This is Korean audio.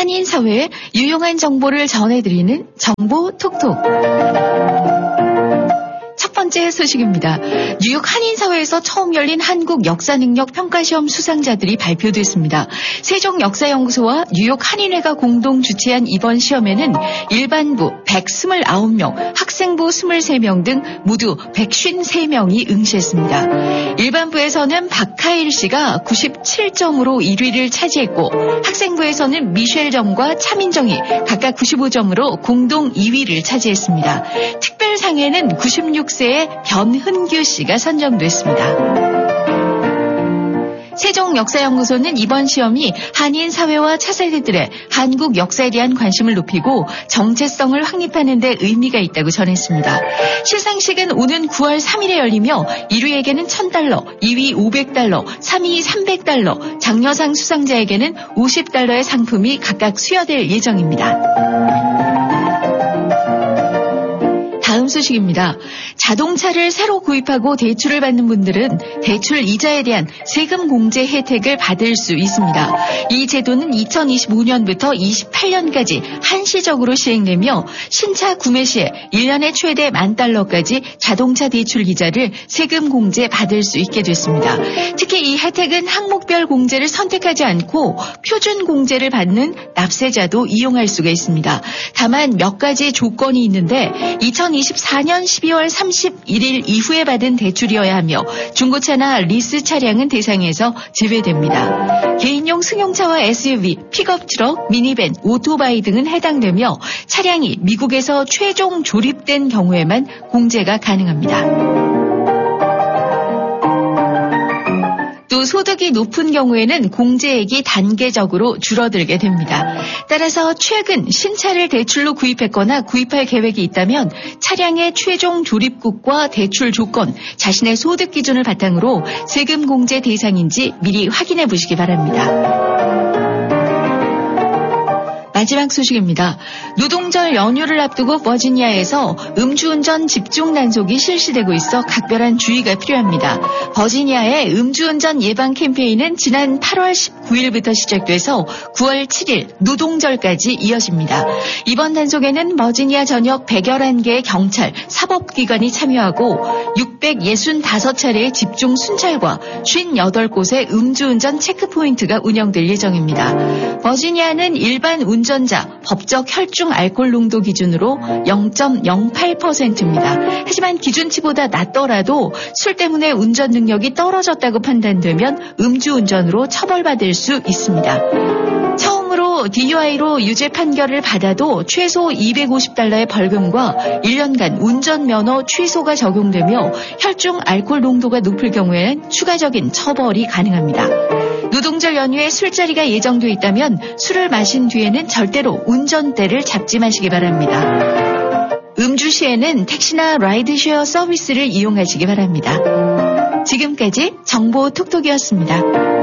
한인 사회에 유용한 정보를 전해드리는 정보 톡톡. 첫 번째 소식입니다. 뉴욕 한인사회에서 처음 열린 한국 역사능력 평가시험 수상자들이 발표됐습니다. 세종역사연구소와 뉴욕 한인회가 공동 주최한 이번 시험에는 일반부 129명, 학생부 23명 등 모두 153명이 응시했습니다. 일반부에서는 박하일 씨가 97점으로 1위를 차지했고 학생부에서는 미셸 점과 차민정이 각각 95점으로 공동 2위를 차지했습니다. 특별상에는 96세의 변흔규 씨가 선정됐습니다. 세종역사연구소는 이번 시험이 한인 사회와 차세대들의 한국 역사에 대한 관심을 높이고 정체성을 확립하는 데 의미가 있다고 전했습니다. 시상식은 오는 9월 3일에 열리며 1위에게는 $1,000, 2위 $500, 3위 $300, 장려상 수상자에게는 $50의 상품이 각각 수여될 예정입니다. 다음 소식입니다. 자동차를 새로 구입하고 대출을 받는 분들은 대출 이자에 대한 세금 공제 혜택을 받을 수 있습니다. 이 제도는 2025년부터 28년까지 한시적으로 시행되며 신차 구매 시에 1년에 최대 $10,000까지 자동차 대출 이자를 세금 공제 받을 수 있게 됐습니다. 특히 이 혜택은 항목별 공제를 선택하지 않고 표준 공제를 받는 납세자도 이용할 수가 있습니다. 다만 몇 가지 조건이 있는데 2024년 12월 31일 이후에 받은 대출이어야 하며 중고차나 리스 차량은 대상에서 제외됩니다. 개인용 승용차와 SUV, 픽업 트럭, 미니밴, 오토바이 등은 해당되며 차량이 미국에서 최종 조립된 경우에만 공제가 가능합니다. 또 소득이 높은 경우에는 공제액이 단계적으로 줄어들게 됩니다. 따라서 최근 신차를 대출로 구입했거나 구입할 계획이 있다면 차량의 최종 조립국과 대출 조건, 자신의 소득 기준을 바탕으로 세금 공제 대상인지 미리 확인해 보시기 바랍니다. 마지막 소식입니다. 노동절 연휴를 앞두고 버지니아에서 음주운전 집중 단속이 실시되고 있어 각별한 주의가 필요합니다. 버지니아의 음주운전 예방 캠페인은 지난 8월 19일부터 시작돼서 9월 7일 노동절까지 이어집니다. 이번 단속에는 버지니아 전역 111개의 경찰, 사법기관이 참여하고 665차례의 집중 순찰과 58곳의 음주운전 체크포인트가 운영될 예정입니다. 버지니아는 일반 운전자 법적 혈중 알코올 농도 기준으로 0.08%입니다. 하지만 기준치보다 낮더라도 술 때문에 운전 능력이 떨어졌다고 판단되면 음주운전으로 처벌받을 수 있습니다. 처음으로 DUI로 유죄 판결을 받아도 최소 $250의 벌금과 1년간 운전면허 취소가 적용되며 혈중 알코올 농도가 높을 경우에는 추가적인 처벌이 가능합니다. 노동절 연휴에 술자리가 예정돼 있다면 술을 마신 뒤에는 절대로 운전대를 잡지 마시기 바랍니다. 음주 시에는 택시나 라이드쉐어 서비스를 이용하시기 바랍니다. 지금까지 정보 톡톡이었습니다.